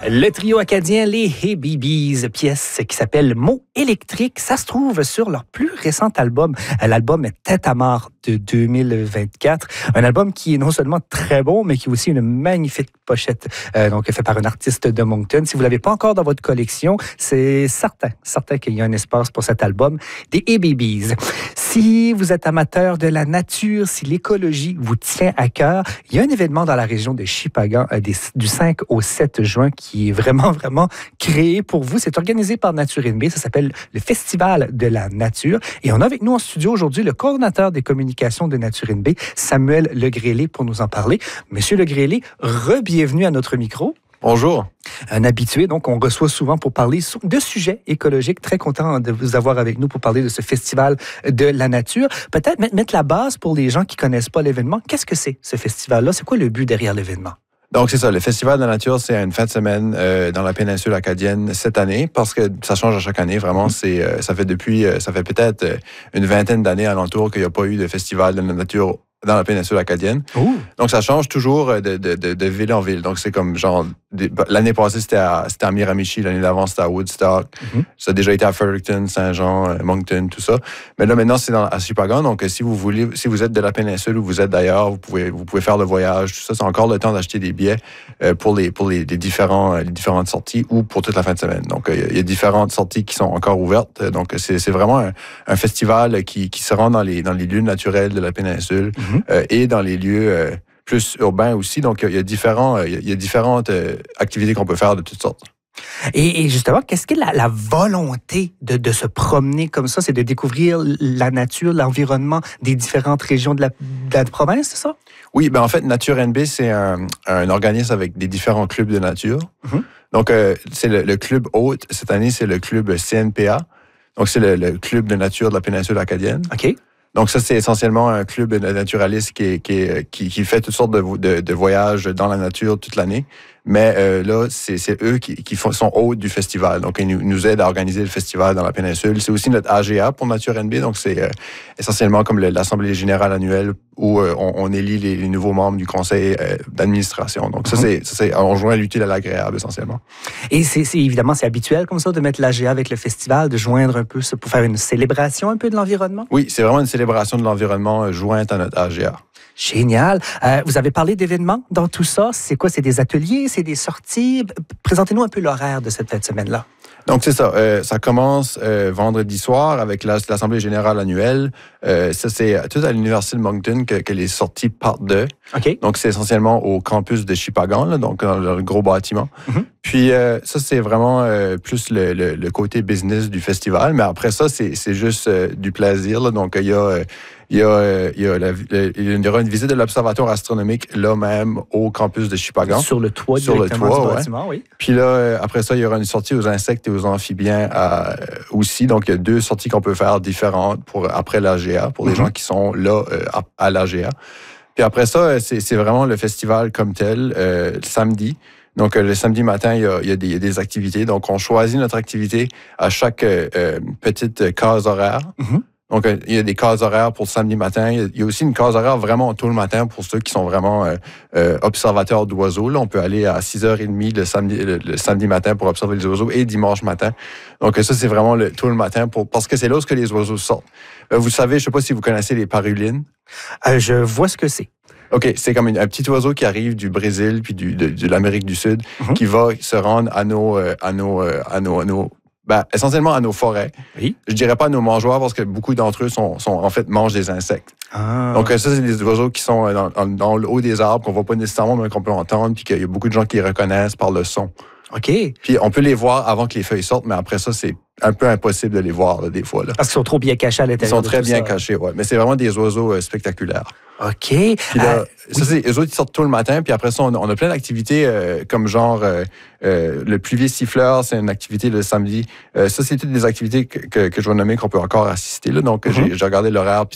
Le trio acadien Les Hey-Bee-Bees, pièce qui s'appelle Mots électriques, ça se trouve sur leur plus récent album. L'album Tête à mort de 2024. Un album qui est non seulement très bon, mais qui a aussi une magnifique pochette, donc fait par un artiste de Moncton. Si vous ne l'avez pas encore dans votre collection, c'est certain qu'il y a un espace pour cet album des Hey-Bee-Bees. Si vous êtes amateur de la nature, si l'écologie vous tient à cœur, il y a un événement dans la région de Shippagan du 5 au 7 juin qui est vraiment créé pour vous. C'est organisé par Nature NB. Ça s'appelle le Festival de la nature. Et on a avec nous en studio aujourd'hui le coordonnateur des communications de Nature NB, Samuel Legrélé, pour nous en parler. Monsieur Legrélé, re-bienvenue à notre micro. Bonjour. Un habitué, donc on reçoit souvent pour parler de sujets écologiques. Très content de vous avoir avec nous pour parler de ce festival de la nature. Peut-être mettre la base pour les gens qui ne connaissent pas l'événement. Qu'est-ce que c'est ce festival-là? C'est quoi le but derrière l'événement? Donc, c'est ça. Le Festival de la nature, c'est une fin de semaine dans la péninsule acadienne cette année, parce que ça change à chaque année. Vraiment, ça fait peut-être une vingtaine d'années alentour qu'il n'y a pas eu de festival de la nature dans la péninsule acadienne. Ouh. Donc, ça change toujours de ville en ville. Donc, c'est comme genre... L'année passée, c'était à Miramichi. L'année d'avant, c'était à Woodstock. Mm-hmm. Ça a déjà été à Fredericton, Saint-Jean, Moncton, tout ça. Mais là, maintenant, c'est à Shippagan. Donc, si vous êtes de la péninsule ou vous êtes d'ailleurs, vous pouvez faire le voyage. Tout ça, c'est encore le temps d'acheter des billets pour les différentes sorties ou pour toute la fin de semaine. Donc, il y a différentes sorties qui sont encore ouvertes. Donc, c'est vraiment un festival qui se rend dans les lieux naturels de la péninsule. Mm-hmm. Et dans les lieux plus urbains aussi. Donc, il y a différentes activités qu'on peut faire de toutes sortes. Et justement, qu'est-ce que la volonté de se promener comme ça? C'est de découvrir la nature, l'environnement des différentes régions de la province, c'est ça? Oui, en fait, Nature NB, c'est un organisme avec des différents clubs de nature. Mm-hmm. Donc, c'est le club hôte. Cette année, c'est le club CNPA. Donc, c'est le club de nature de la péninsule acadienne. OK. Donc ça, c'est essentiellement un club de naturalistes qui fait toutes sortes de voyages dans la nature toute l'année. Mais là, c'est eux qui sont hôtes du festival. Donc, ils nous aident à organiser le festival dans la péninsule. C'est aussi notre AGA pour Nature NB. Donc, c'est essentiellement comme l'Assemblée générale annuelle où on élit les nouveaux membres du conseil d'administration. Donc, on joint l'utile à l'agréable, essentiellement. Et évidemment, c'est habituel comme ça de mettre l'AGA avec le festival, de joindre un peu ça pour faire une célébration un peu de l'environnement? Oui, c'est vraiment une célébration de l'environnement jointe à notre AGA. Génial. Vous avez parlé d'événements dans tout ça. C'est quoi? C'est des ateliers? C'est des sorties? Présentez-nous un peu l'horaire de cette fin de semaine-là. Donc, c'est ça. Ça commence vendredi soir avec l'Assemblée générale annuelle. Ça, c'est tout à l'Université de Moncton que les sorties partent de. OK. Donc, c'est essentiellement au campus de Shippagan, là, donc dans le gros bâtiment. Mm-hmm. Puis, ça, c'est vraiment plus le côté business du festival. Mais après ça, c'est juste du plaisir. Là. Donc, il y aura une visite de l'Observatoire astronomique là même au campus de Shippagan. Sur le toit du bâtiment, oui. Puis là, après ça, il y aura une sortie aux insectes et aux amphibiens aussi. Donc, il y a 2 sorties qu'on peut faire différentes après l'AGA, pour les gens qui sont là à l'AGA. Puis après ça, c'est vraiment le festival comme tel, le samedi. Donc, le samedi matin, il y a des activités. Donc, on choisit notre activité à chaque petite case horaire. Mm-hmm. Donc, il y a des cases horaires pour le samedi matin. Il y a aussi une case horaire vraiment tôt le matin pour ceux qui sont vraiment observateurs d'oiseaux. Là, on peut aller à 6h30 le samedi matin pour observer les oiseaux et dimanche matin. Donc, ça, c'est vraiment tôt le matin parce que c'est là où les oiseaux sortent. Vous savez, je ne sais pas si vous connaissez les parulines. Je vois ce que c'est. OK, c'est comme un petit oiseau qui arrive du Brésil puis de l'Amérique du Sud qui va se rendre à nos essentiellement à nos forêts. Oui. Je dirais pas à nos mangeoires parce que beaucoup d'entre eux en fait mangent des insectes. Ah. Donc ça, c'est des oiseaux qui sont dans le haut des arbres qu'on voit pas nécessairement, mais qu'on peut entendre, puis qu'il y a beaucoup de gens qui les reconnaissent par le son. OK. Puis on peut les voir avant que les feuilles sortent, mais après ça, c'est un peu impossible de les voir là, des fois. Là. Parce qu'ils sont trop bien cachés à l'intérieur. Ils sont très bien cachés, oui. Mais c'est vraiment des oiseaux spectaculaires. OK. Puis là, ça, c'est eux autres qui sortent tôt le matin, puis après ça, on a plein d'activités comme genre le pluvier siffleur, c'est une activité le samedi. Ça, c'est toutes des activités que je vais nommer qu'on peut encore assister. Là. Donc, j'ai regardé l'horaire,